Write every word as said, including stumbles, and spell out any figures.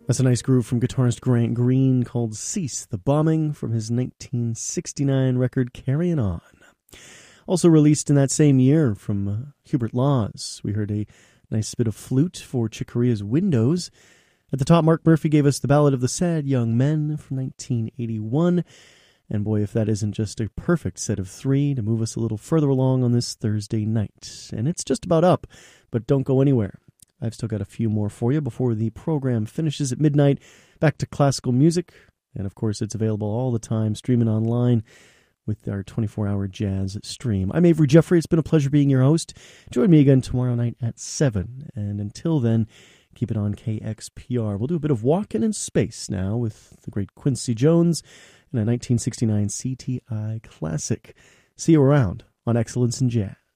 That's a nice groove from guitarist Grant Green called Cease the Bombing from his nineteen sixty-nine record Carrying On. Also released in that same year from uh, Hubert Laws, we heard a nice bit of flute for Chick Corea's Windows. At the top, Mark Murphy gave us the Ballad of the Sad Young Men from nineteen eighty-one. And boy, if that isn't just a perfect set of three to move us a little further along on this Thursday night. And it's just about up, but don't go anywhere. I've still got a few more for you before the program finishes at midnight. Back to classical music. And of course, it's available all the time, streaming online with our twenty-four hour jazz stream. I'm Avery Jeffrey. It's been a pleasure being your host. Join me again tomorrow night at seven. And until then, keep it on K X P R. We'll do a bit of walking in space now with the great Quincy Jones and a nineteen sixty-nine C T I classic. See you around on Excellence in Jazz.